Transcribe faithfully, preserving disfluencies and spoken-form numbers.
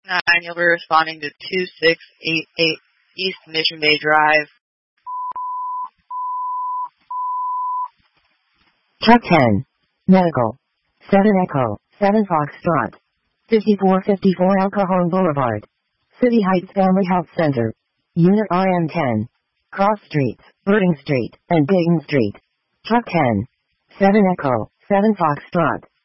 nine, you'll be responding to two six eight eight East Mission Bay Drive. Truck ten. Medical. seven Echo, seven Foxtrot. fifty-four fifty-four El Cajon Boulevard. City Heights Family Health Center. Unit R M ten. Cross Streets, Birding Street, and Dayton Street. Truck ten. seven Echo, seven Foxtrot.